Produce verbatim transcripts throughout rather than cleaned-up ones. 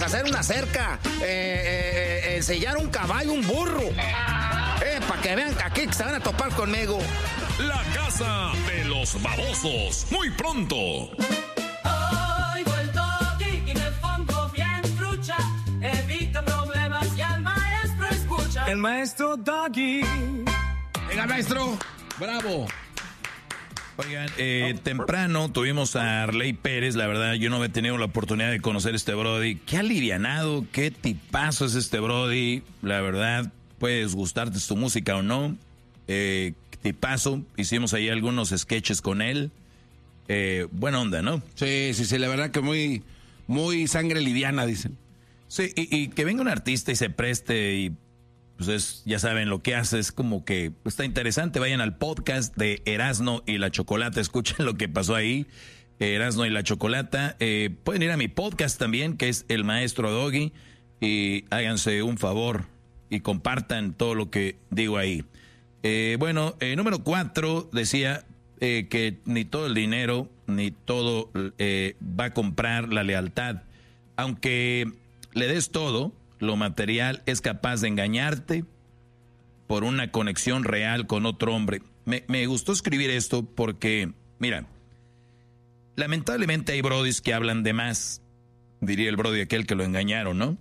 hacer una cerca, eh, eh, eh, ensillar un caballo, un burro. Eh, para que vean que aquí se van a topar conmigo. La Casa de los Babosos, muy pronto. Oigo el Doggy y me pongo bien trucha. Evito problemas y al maestro escucha. El maestro Doggy. Venga, maestro. Bravo. Oigan, eh, temprano tuvimos a Arley Pérez, la verdad yo no había tenido la oportunidad de conocer a este brody. Qué alivianado, qué tipazo es este brody, la verdad, puedes gustarte su música o no, eh, tipazo, hicimos ahí algunos sketches con él, eh, buena onda, ¿no? Sí, sí, sí, la verdad que muy, muy sangre liviana, dicen. Sí, y, y que venga un artista y se preste y... pues es, ya saben lo que hace, es como que está interesante. Vayan al podcast de Erasno y la Chocolata, escuchen lo que pasó ahí. Erasno y la Chocolata. Eh, pueden ir a mi podcast también, que es El Maestro Doggy, y háganse un favor y compartan todo lo que digo ahí. Eh, bueno, eh, número cuatro decía eh, que ni todo el dinero ni todo eh, va a comprar la lealtad. Aunque le des todo, lo material es capaz de engañarte por una conexión real con otro hombre. Me, me gustó escribir esto porque, mira, lamentablemente hay brodis que hablan de más. Diría el brody aquel que lo engañaron, ¿no?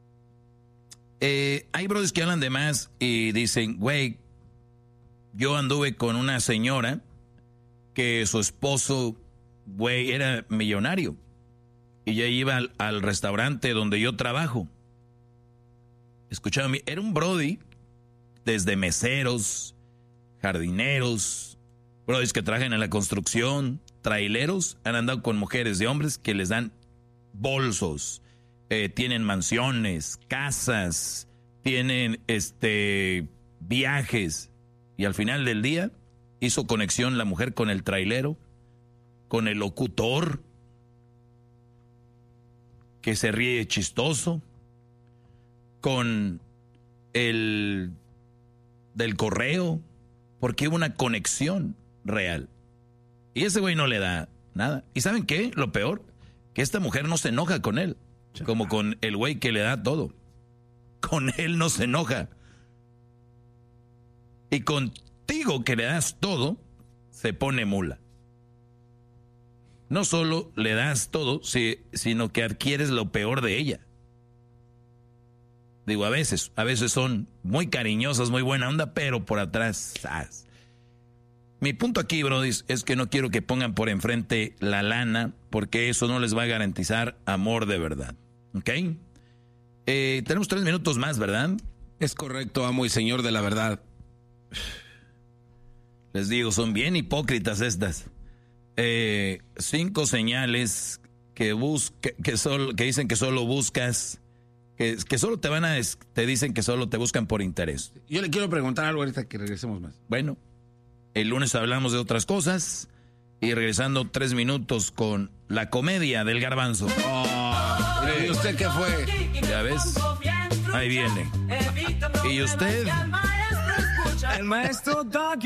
Eh, hay brodis que hablan de más y dicen, güey, yo anduve con una señora que su esposo, güey, era millonario. Y ella iba al, al restaurante donde yo trabajo. Escuchaba, era un brody desde meseros, jardineros, brodis que trabajan en la construcción, traileros, han andado con mujeres de hombres que les dan bolsos, eh, tienen mansiones, casas, tienen este viajes, y al final del día hizo conexión la mujer con el trailero, con el locutor, que se ríe chistoso, con el del correo, porque hubo una conexión real. Y ese güey no le da nada. ¿Y saben qué? Lo peor, que esta mujer no se enoja con él, como con el güey que le da todo. Con él no se enoja. Y contigo que le das todo, se pone mula. No solo le das todo, sino que adquieres lo peor de ella. Digo, a veces, a veces son muy cariñosas, muy buena onda, pero por atrás, ¡zas! Mi punto aquí, brody, es que no quiero que pongan por enfrente la lana, porque eso no les va a garantizar amor de verdad, ¿ok? Eh, tenemos tres minutos más, ¿verdad? Es correcto, amo y señor de la verdad. Les digo, son bien hipócritas estas. Eh, cinco señales que, busca, que, solo, que dicen que solo buscas... Que, que solo te van a, te dicen que solo te buscan por interés. Yo le quiero preguntar algo ahorita que regresemos más. Bueno, el lunes hablamos de otras cosas y regresando tres minutos con la comedia del garbanzo. Oh, ¿y usted qué fue? Ya ves, ahí viene. ¿Y usted? El maestro Doggy.